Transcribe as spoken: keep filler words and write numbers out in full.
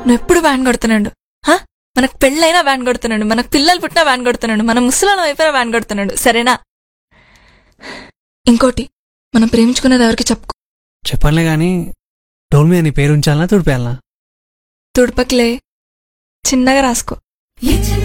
నువ్వు ఎప్పుడు వ్యాన్ కొడుతున్నాడు. మనకు పెళ్ళైనా వ్యాన్ కొడుతున్నాడు, మనకు పిల్లలు పుట్టినా వ్యాన్ కొడుతున్నాడు, మన ముసలాళ్ళం అయిపోయినా వ్యాన్ కొడుతున్నాడు. సరేనా? ఇంకోటి, మనం ప్రేమించుకున్నది ఎవరికి చెప్పుకో. చెప్పనులే గాని డోల్ మీద నీ పేరు ఉంచాలనా తుడిపేయాలనా? తుడపకిలే, చిన్నగా రాసుకో.